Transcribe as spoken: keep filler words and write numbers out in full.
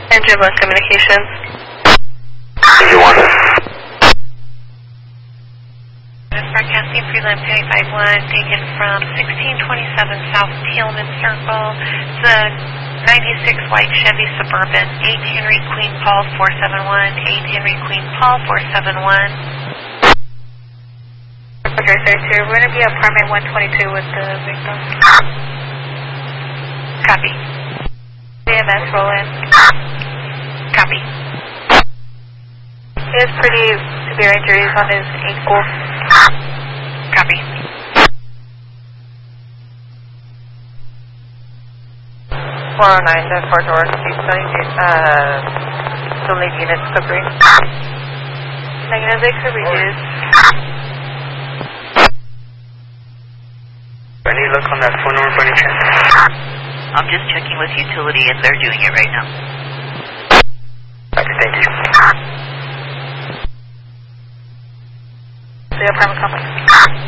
Engine West Communications. You want it? Broadcasting Freeland Perry five one, taken from sixteen twenty-seven South Tillman Circle. It's a ninety-six white Chevy Suburban, eight Henry Queen Paul four seven one, eight Henry Queen Paul four seven one. Okay, thirty-two. We're going to be at apartment one twenty-two with the victim. Copy. C M S roll in. Copy. He has pretty severe injuries on his ankle. Copy. four oh nine to Fort Worth, please uh, still need units to bring. Negative, they could reduce. Any look on that phone number by any chance? I'm just checking with utility and they're doing it right now. Okay, thank you. The apartment complex.